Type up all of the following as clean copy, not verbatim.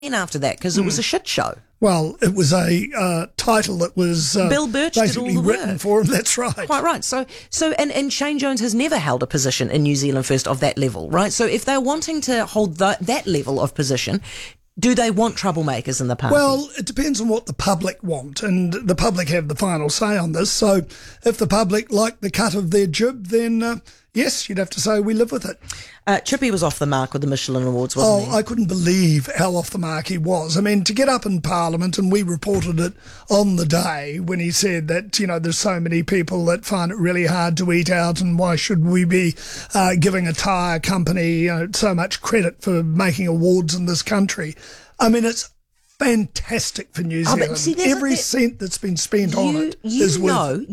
after that because it was a shit show. Well, it was a title that was Bill Birch basically did all the written work for him. That's right. Quite right. So, and Shane Jones has never held a position in New Zealand First of that level, right? So, if they're wanting to hold that level of position, do they want troublemakers in the party? Well, it depends on what the public want, and the public have the final say on this. So, if the public like the cut of their jib, then yes, you'd have to say we live with it. Chippy was off the mark with the Michelin Awards, wasn't he? I couldn't believe how off the mark he was. I mean, to get up in Parliament, and we reported it on the day when he said that, there's so many people that find it really hard to eat out, and why should we be giving a tyre company so much credit for making awards in this country. I mean, it's fantastic for New Zealand. Every cent that's been spent on it is worth.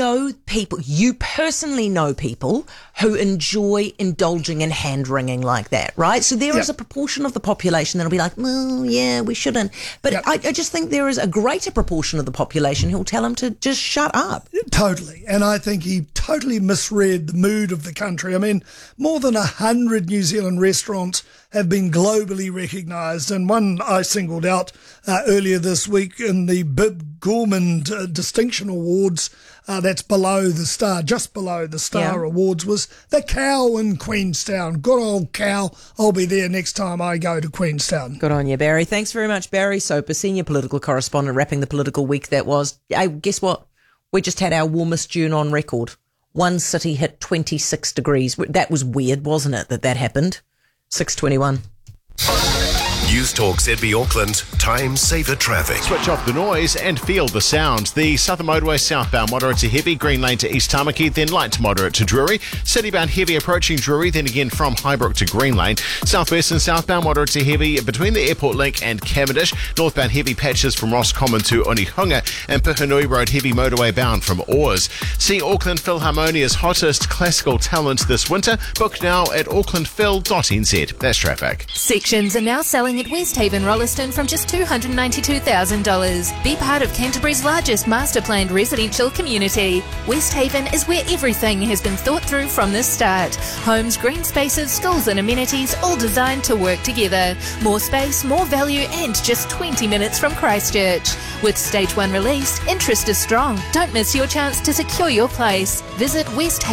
You personally know people who enjoy indulging in hand-wringing like that, right? So there is a proportion of the population that'll be like, well, yeah, we shouldn't. But I just think there is a greater proportion of the population who'll tell him to just shut up. Totally. And I think he totally misread the mood of the country. I mean, more than 100 New Zealand restaurants have been globally recognised, and one I singled out earlier this week in the Bib Gourmand Distinction Awards, that's below the star, just below the star awards, was the Cow in Queenstown. Good old Cow. I'll be there next time I go to Queenstown. Good on you, Barry. Thanks very much, Barry Soper, senior political correspondent, wrapping the political week that was. Hey, guess what? We just had our warmest June on record. One city hit 26 degrees. That was weird, wasn't it, that happened? 6:21. News Talk ZB Auckland, time saver traffic. Switch off the noise and feel the sound. The Southern Motorway southbound moderate to heavy, Green Lane to East Tamaki, then light to moderate to Drury. Citybound heavy approaching Drury, then again from Highbrook to Green Lane. Southwest and southbound moderate to heavy between the Airport Link and Cavendish. Northbound heavy patches from Roscommon to Onehunga, and Puhinui Road heavy motorway bound from Oars. See Auckland Philharmonia's hottest classical talent this winter. Book now at aucklandphil.nz. That's traffic. Sections are now selling at Westhaven Rolleston from just $292,000. Be part of Canterbury's largest master-planned residential community. Westhaven is where everything has been thought through from the start. Homes, green spaces, schools and amenities, all designed to work together. More space, more value, and just 20 minutes from Christchurch. With Stage 1 released, interest is strong. Don't miss your chance to secure your place. Visit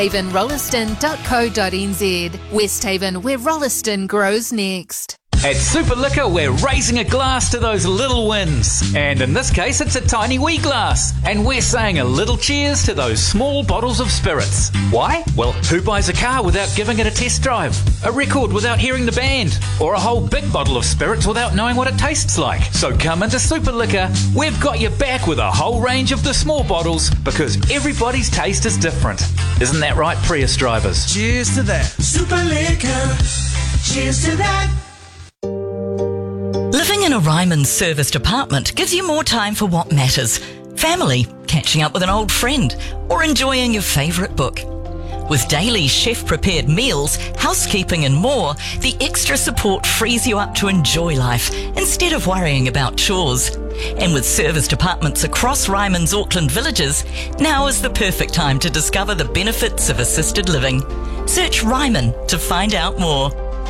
westhavenrolleston.co.nz. Westhaven, where Rolleston grows next. At Super Liquor, we're raising a glass to those little wins. And in this case, it's a tiny wee glass. And we're saying a little cheers to those small bottles of spirits. Why? Well, who buys a car without giving it a test drive? A record without hearing the band? Or a whole big bottle of spirits without knowing what it tastes like? So come into Super Liquor. We've got your back with a whole range of the small bottles because everybody's taste is different. Isn't that right, Prius drivers? Cheers to that. Super Liquor. Cheers to that. Living in a Ryman serviced apartment gives you more time for what matters. Family, catching up with an old friend, or enjoying your favourite book. With daily chef-prepared meals, housekeeping and more, the extra support frees you up to enjoy life instead of worrying about chores. And with serviced apartments across Ryman's Auckland villages, now is the perfect time to discover the benefits of assisted living. Search Ryman to find out more.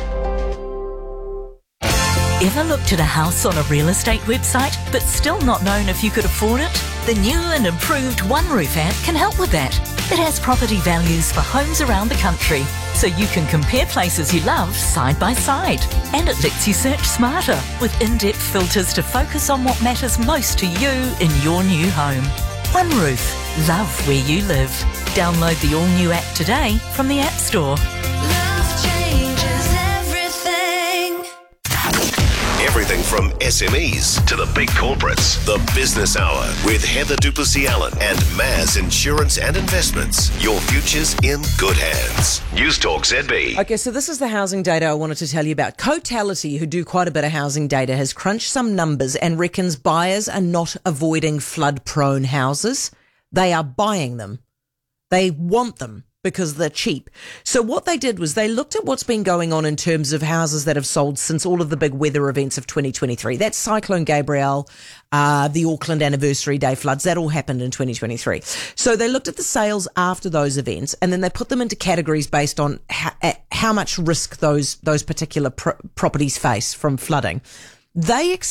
Ever looked at a house on a real estate website but still not known if you could afford it? The new and improved OneRoof app can help with that. It has property values for homes around the country, so you can compare places you love side by side. And it lets you search smarter with in-depth filters to focus on what matters most to you in your new home. OneRoof. Love where you live. Download the all-new app today from the App Store. Everything from SMEs to the big corporates. The Business Hour with Heather Duplessis-Allen and Maz Insurance and Investments. Your future's in good hands. News Talk ZB. Okay, so this is the housing data I wanted to tell you about. Cotality, who do quite a bit of housing data, has crunched some numbers and reckons buyers are not avoiding flood-prone houses. They are buying them. They want them because they're cheap. So what they did was they looked at what's been going on in terms of houses that have sold since all of the big weather events of 2023. That's Cyclone Gabrielle, the Auckland Anniversary Day floods. That all happened in 2023. So they looked at the sales after those events, and then they put them into categories based on how much risk those particular properties face from flooding. They